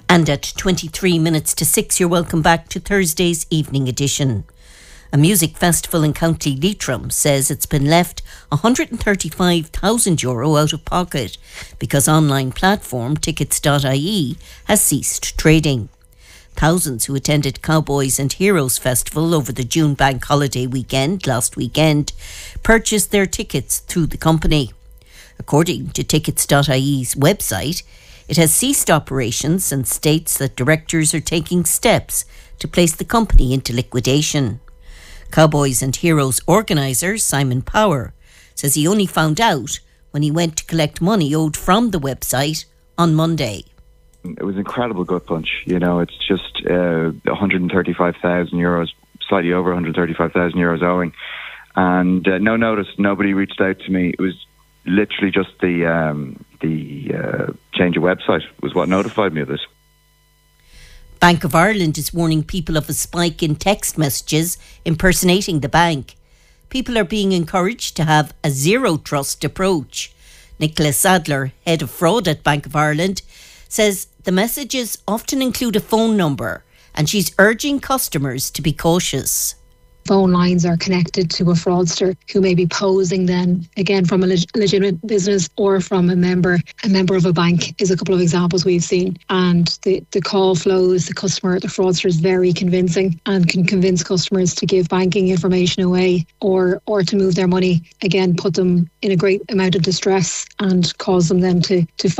And at 23 minutes to 6, you're welcome back to Thursday's evening edition. A music festival in County Leitrim says it's been left €135,000 out of pocket because online platform Tickets.ie has ceased trading. Thousands who attended Cowboys and Heroes Festival over the June bank holiday weekend last weekend purchased their tickets through the company. According to Tickets.ie's website, it has ceased operations and states that directors are taking steps to place the company into liquidation. Cowboys and Heroes organiser Simon Power says he only found out when he went to collect money owed from the website on Monday. It was an incredible gut punch. You know, it's just €135,000, slightly over €135,000 owing. And no notice, nobody reached out to me. It was literally just the change of website was what notified me of this. Bank of Ireland is warning people of a spike in text messages impersonating the bank. People are being encouraged to have a zero trust approach. Nicola Sadler, head of fraud at Bank of Ireland, says the messages often include a phone number and she's urging customers to be cautious. Phone lines are connected to a fraudster who may be posing then, again, from a legitimate business or from a member of a bank is a couple of examples we've seen. And the call flows, the fraudster is very convincing and can convince customers to give banking information away or to move their money, again, put them in a great amount of distress and cause them then to